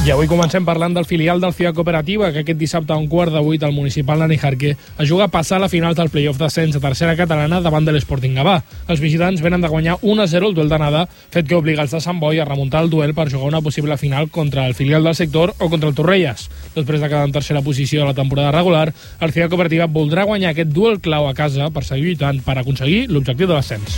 I avui comencem parlant del filial del Ciutat Cooperativa, que aquest dissabte a 7:15 al municipal de Níjarque es juga a passar a la final del play-off d'ascens a tercera catalana davant de l'Sporting Gavà. Els visitants venen de guanyar 1-0 el duel d'anada, fet que obliga els de Sant Boi a remuntar el duel per jugar una possible final contra el filial del sector o contra el Torrelles. Després de quedar en tercera posició de la temporada regular, el Ciutat Cooperativa voldrà guanyar aquest duel clau a casa per seguir lluitant per aconseguir l'objectiu de l'ascens.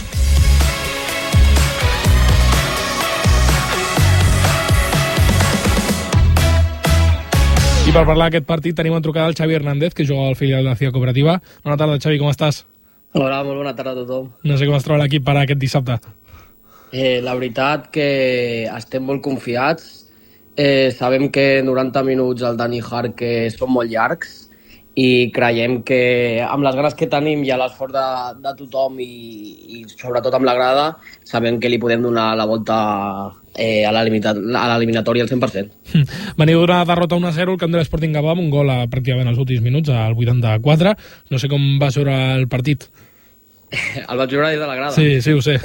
I per parlar d'aquest partit tenim en trucada el Xavi Hernández, que juga al filial de la Ciutat Cooperativa. Bona tarda, Xavi, com estàs? Hola, molt bona tarda a tothom. No sé com es troba l'equip per aquest dissabte. La veritat que estem molt confiats. Sabem que 90 minuts al Dani Jarque són molt llargs i creiem que amb les ganes que tenim i a l'esforç de tothom i sobretot amb la grada, sabem que li podem donar la volta a l'eliminatòria al 100%. Veniu d'una derrota 1-0 al camp de l'Sporting Gavà amb un gol pràcticament als últims minuts, al 84. No sé com va veure el partit. El vaig veure des de la grada. Sí, ho sé.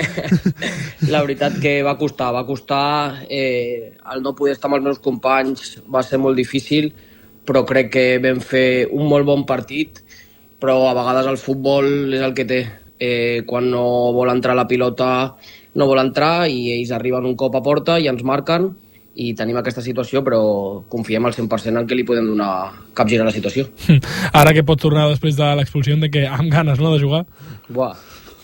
La veritat que va costar. El no poder estar amb els meus companys va ser molt difícil, però crec que vam fer un molt bon partit, però a vegades el futbol és el que té. Quan no vol entrar la pilota, no vol entrar i ells arriben un cop a porta i ens marquen i tenim aquesta situació, però confiem al 100% en que li podem donar capgirar la situació. Ara que pot tornar després de l'expulsió, de que amb ganes, no?, de jugar. Buah,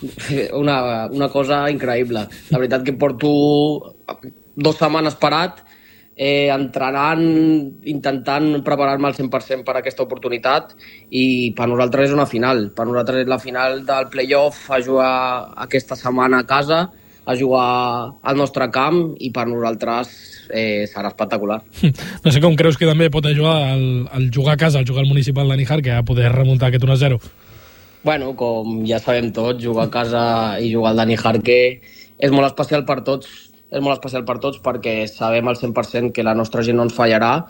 una cosa increïble. La veritat que porto 2 setmanes parat, entrenant, intentant preparar-me al 100% per a aquesta oportunitat, i per nosaltres és una final. Per nosaltres és la final del play-off, a jugar aquesta setmana a casa, a jugar al nostre camp, i per nosaltres serà espectacular. No sé com creus que també pot ajudar el jugar a casa, el jugar al municipal de Níjarque, a poder remuntar aquest 1-0. Bueno, com ja sabem tots, jugar a casa i jugar al Dani Jarque és molt especial per tots. És molt especial per tots perquè sabem al 100% que la nostra gent no ens fallarà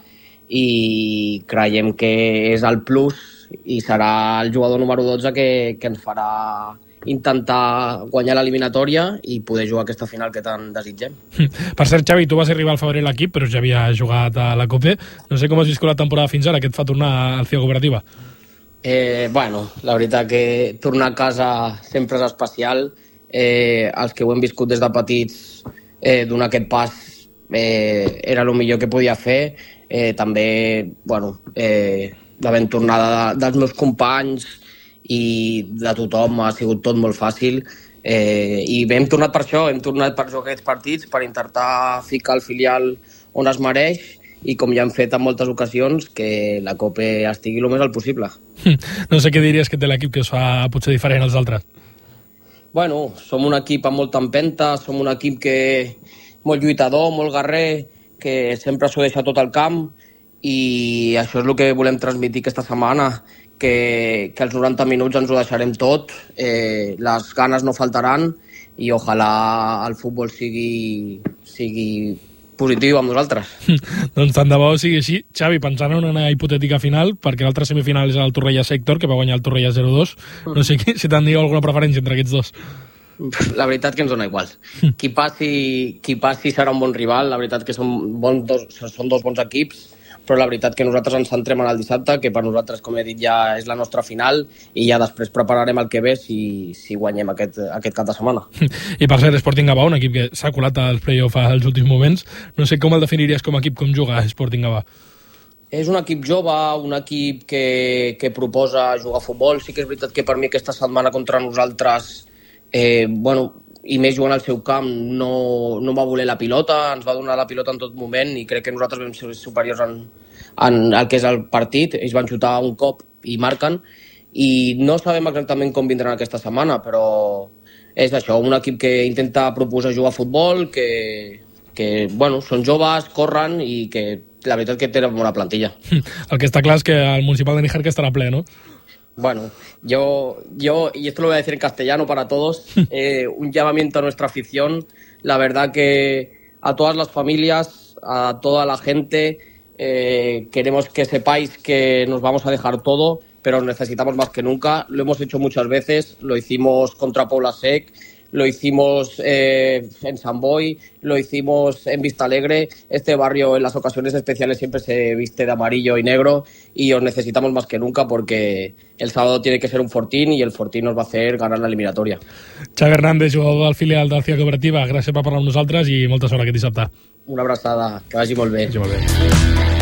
i creiem que és el plus i serà el jugador número 12 que ens farà intentar guanyar l'eliminatòria i poder jugar aquesta final que tant desitgem. Per cert, Xavi, tu vas arribar al febrer a l'equip, però ja havia jugat a la Copa. No sé com has viscut la temporada fins ara, que et fa tornar al Ciutat Cooperativa. Bueno, la veritat que tornar a casa sempre és especial. Els que ho hem viscut des de petits, donar aquest pas era el millor que podia fer. També, bueno, la ben tornada dels meus companys i de tothom ha sigut tot molt fàcil, i hem tornat per això, hem tornat per jugar aquests partits, per intentar ficar el filial on es mereix, i com ja hem fet en moltes ocasions, que la Copa estigui el més alt possible. No sé què diries que té l'equip que es fa potser diferent als altres. Bueno, som un equip amb molta empenta, som un equip que molt lluitador, molt guerrer, que sempre s'ho deixa tot al camp, i això és el que volem transmetre aquesta setmana, que els 90 minuts ens ho deixarem tot, les ganes no faltaran i ojalà el futbol sigui positiu amb nosaltres. Doncs tant de bo sigui així. Xavi, pensant en una hipotètica final, perquè l'altra semifinal és el Torrelles Sector, que va guanyar el Torrelles 0-2, no sé si t'han dit alguna preferència entre aquests dos. La veritat que ens dona igual. Qui passi serà un bon rival, la veritat que són dos bons equips, però la veritat que nosaltres ens centrem en el dissabte, que per nosaltres, com he dit, ja és la nostra final, i ja després prepararem el que ve si guanyem aquest cap de setmana. I per cert, Sporting Gavà, un equip que s'ha colat als play-off als últims moments, no sé com el definiries com a equip, com juga Sporting Gavà. És un equip jove, un equip que proposa jugar a futbol. Sí que és veritat que per mi aquesta setmana contra nosaltres, i més jugant al seu camp, no va voler la pilota, ens va donar la pilota en tot moment, i crec que nosaltres vam ser superiors en el que és el partit. Ells van xutar un cop i marquen, i no sabem exactament com vindran aquesta setmana, però és això, un equip que intenta proposar jugar a futbol, que són joves, corren, i que la veritat que tenen bona plantilla. El que está claro es que el municipal de Níjarque estará pleno. Bueno, yo, y esto lo voy a decir en castellano para todos, un llamamiento a nuestra afición. La verdad que a todas las familias, a toda la gente, queremos que sepáis que nos vamos a dejar todo, pero necesitamos más que nunca. Lo hemos hecho muchas veces, lo hicimos contra Poble Sec, lo hicimos en San Boi, lo hicimos en Vista Alegre. Este barrio en las ocasiones especiales siempre se viste de amarillo y negro y os necesitamos más que nunca porque el sábado tiene que ser un Fortín y el Fortín nos va a hacer ganar la eliminatòria. Xavi Hernández, jugador del filial del Ciutat Cooperativa, gràcies per parlar amb nosaltres i molta sort aquest dissabte. Una abraçada, que vagi molt bé. Que vagi molt bé.